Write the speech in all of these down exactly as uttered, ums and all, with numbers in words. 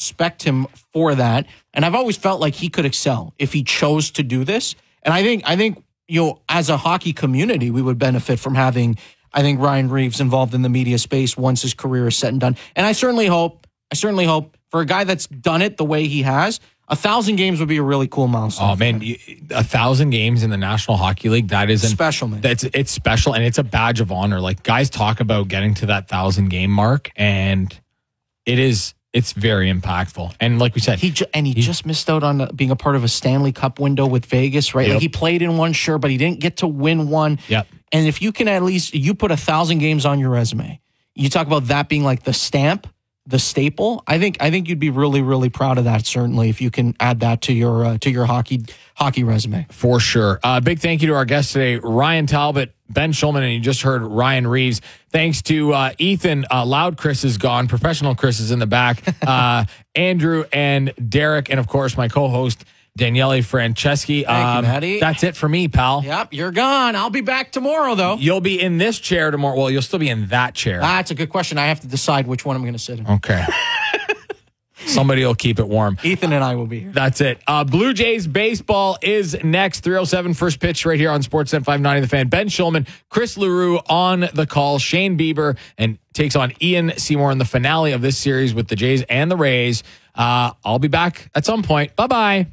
respect him for that. And I've always felt like he could excel if he chose to do this. And I think, I think, you know, as a hockey community, we would benefit from having, I think, Ryan Reaves involved in the media space once his career is set and done. And I certainly hope, I certainly hope for a guy that's done it the way he has, a thousand games would be a really cool milestone. Oh man, a thousand games in the National Hockey League, that is special, man. That's it's special, and it's a badge of honor. Like, guys talk about getting to that thousand game mark, and it is it's very impactful. And like we said, he ju- and he, he just missed out on being a part of a Stanley Cup window with Vegas, right? Yep. Like, he played in one, sure, but he didn't get to win one. Yep. And if you can at least you put a thousand games on your resume, you talk about that being like the stamp, the staple. I think I think you'd be really, really proud of that. Certainly, if you can add that to your uh, to your hockey hockey resume, for sure. Uh, big thank you to our guests today, Ryan Talbot, Ben Shulman, and you just heard Ryan Reaves. Thanks to uh, Ethan. Uh, Loud Chris is gone. Professional Chris is in the back. Uh, Andrew and Derek, and of course my co-host Daniele Franceschi. Thank um, you, Maddie. That's it for me, pal. Yep, you're gone. I'll be back tomorrow, though. You'll be in this chair tomorrow. Well, you'll still be in that chair. That's a good question. I have to decide which one I'm going to sit in. Okay. Somebody will keep it warm. Ethan and I will be here. That's it. Uh, Blue Jays baseball is next. three oh seven first pitch right here on Sportsnet five ninety The Fan. Ben Shulman, Chris Leroux on the call. Shane Bieber and takes on Ian Seymour in the finale of this series with the Jays and the Rays. Uh, I'll be back at some point. Bye-bye.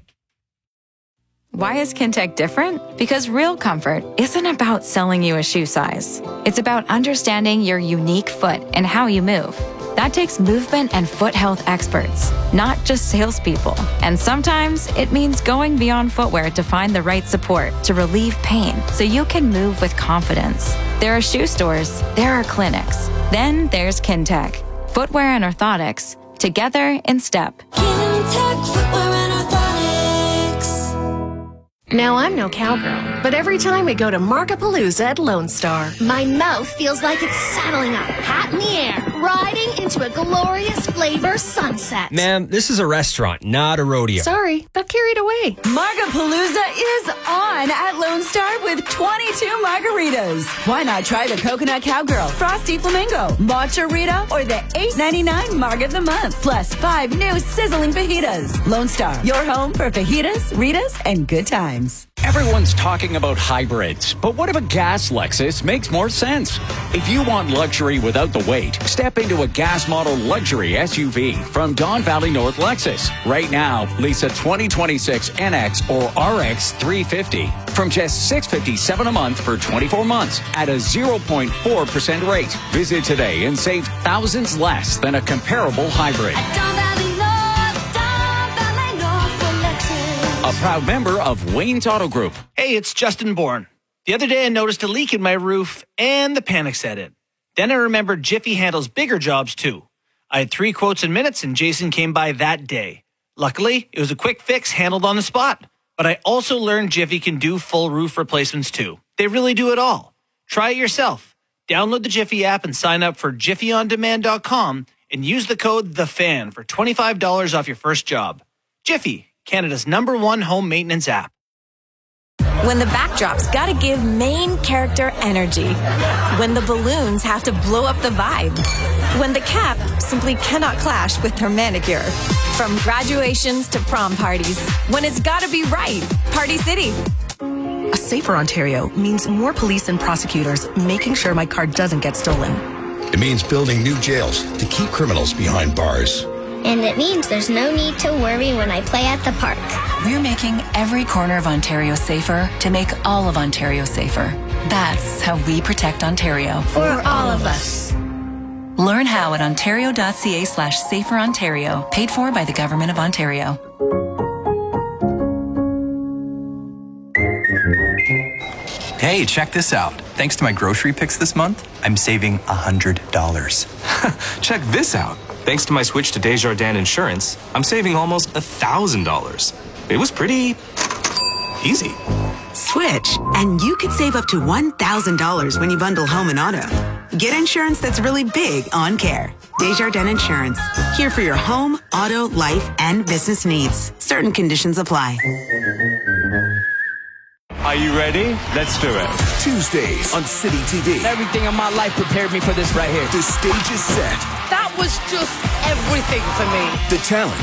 Why is Kintec different? Because real comfort isn't about selling you a shoe size. It's about understanding your unique foot and how you move. That takes movement and foot health experts, not just salespeople. And sometimes it means going beyond footwear to find the right support to relieve pain so you can move with confidence. There are shoe stores, there are clinics. Then there's Kintec. Footwear and orthotics, together in step. Kintec Footwear and Orthotics. Now, I'm no cowgirl, but every time we go to Markapalooza at Lone Star, my mouth feels like it's saddling up, hat in the air, riding into a glorious flavor sunset. Ma'am, this is a restaurant, not a rodeo. Sorry, got carried away. Markapalooza is on at Lone Star with twenty-two margaritas. Why not try the Coconut Cowgirl, Frosty Flamingo, Matcha Rita, or the eight ninety-nine Marg of the Month, plus five new sizzling fajitas. Lone Star, your home for fajitas, Ritas, and good times. Everyone's talking about hybrids, but what if a gas Lexus makes more sense? If you want luxury without the wait, step into a gas model luxury S U V from Don Valley North Lexus. Right now, lease a twenty twenty-six N X or R X three fifty from just six hundred fifty-seven dollars a month for twenty-four months at a zero point four percent rate. Visit today and save thousands less than a comparable hybrid. A proud member of Wayne's Auto Group. Hey, it's Justin Bourne. The other day I noticed a leak in my roof and the panic set in. Then I remembered Jiffy handles bigger jobs too. I had three quotes in minutes and Jason came by that day. Luckily, it was a quick fix handled on the spot. But I also learned Jiffy can do full roof replacements too. They really do it all. Try it yourself. Download the Jiffy app and sign up for jiffy on demand dot com and use the code THEFAN for twenty-five dollars off your first job. Jiffy, Canada's number one home maintenance app. When the backdrop's gotta give main character energy. When the balloons have to blow up the vibe. When the cap simply cannot clash with her manicure. From graduations to prom parties. When it's gotta be right. Party City. A safer Ontario means more police and prosecutors making sure my car doesn't get stolen. It means building new jails to keep criminals behind bars. And it means there's no need to worry when I play at the park. We're making every corner of Ontario safer to make all of Ontario safer. That's how we protect Ontario. For all of us. Learn how at ontario.ca slash safer Ontario. Paid for by the Government of Ontario. Hey, check this out. Thanks to my grocery picks this month, I'm saving one hundred dollars. Check this out. Thanks to my switch to Desjardins Insurance, I'm saving almost one thousand dollars. It was pretty easy. Switch, and you could save up to one thousand dollars when you bundle home and auto. Get insurance that's really big on care. Desjardins Insurance. Here for your home, auto, life, and business needs. Certain conditions apply. Are you ready? Let's do it. Tuesdays on City T V. Everything in my life prepared me for this right here. The stage is set. That was just everything for me. The talent